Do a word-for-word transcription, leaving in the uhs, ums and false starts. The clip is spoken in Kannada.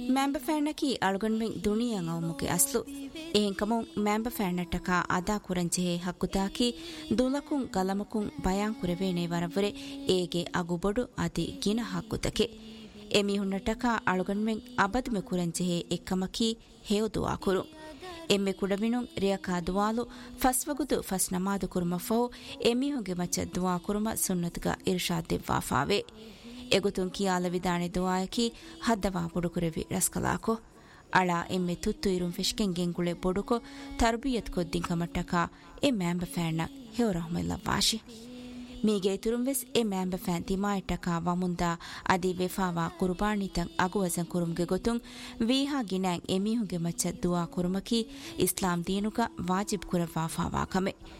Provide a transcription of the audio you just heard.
ಮ್ಯಾಂಬ ಫ್ಯಾನಕಿ ಅಳುಗಣ್ಮೆಂಗ್ ದುನಿಯಂ ಅವಮುಗೆ ಅಸ್ಲು ಎಹೆಂ ಕಮುಂ ಮ್ಯಾಂಬ ಫ್ಯಾನಟ್ಟಕ ಅದಾ ಕುರಂಜೆಹೆ ಹಕ್ಕುತಾಕಿ ದುಲಕುಂ ಗಲಮಕುಂ ಬಯಾನ್ ಕುರೆವೇನೆ ವರವರೆ ಏಗೆ ಅಗುಬೊಡು ಅದಿ ಗಿನ ಹಕ್ಕುತಕೆ ಎಮಿಹುನ್ನಟಕ ಅಳುಗಣ್ಮೆಂಗ್ ಅಬದ್ಮೆ ಕುರಂಜೆಹೆ ಎಕ್ಕಮಕಿ ಹೇವು ದುವಾ ಕುರು ಎಮ್ಮೆ ಕುಡವಿನುಂ ರಿಯಕಾ ದುವಾಲು ಫಸ್ವಗುದು ಫಸ್ ನಮಾದು ಕುರುಮ ಫೋ ಎಮಿಹುಂಗೆ ಮಚ್ಚ ದುವಾ ಕುರುಮ ಸುನ್ನತ್ಗ ಇರ್ಷಾದ್ ದೆವ್ವಾಫಾವೆ ಎಗುತುಂ ಕಿಯಾಲ ವಿದಾಣೆ ದುವಾಯಕಿ ಹದ್ದವಾ ಬುಡುಕುರೆವಿ ರಸ್ಕಲಾಕೊ ಅಳ ಎಮ್ಮೆ ತುತ್ತು ಇರುಂ ಫೆಶ್ಕೆಂ ಗೆಂಗುಳೆ ಬೊಡುಕೊ ತರ್ಬಿಯತ್ ಕೊದ್ದಿಂ ಕಮಟ್ಟಕ ಎ ಮ್ಯಾಂಬ ಫ್ಯಾನ್ನ ಹೇವ ರಹಮೆಲ್ಲ ವಾಶಿ ಮೀಗೆ ತುರುಂವೆಸ್ ಎ ಮ್ಯಾಂಬ ಫ್ಯಾನ್ ತಿಮಾಯಿಟ್ಟಕ ವಮುಂದ ಅದಿ ವೆಫಾವಾ ಕುರ್ಬಾನಿತಂ ಅಗುವಸಂ ಕುರುಂಗೆ ಗೊತುಂ ವೀಹಾ ಗಿನಾಂ ಎಮಿಹುಂಗೆ ಮಚ್ಚ ದುವಾ ಕುರುಮಕಿ ಇಸ್ಲಾಂ ದೀನುಗ ವಾಜಿಬ್ ಕುರವಾಫಾವಾ ಕಮೆ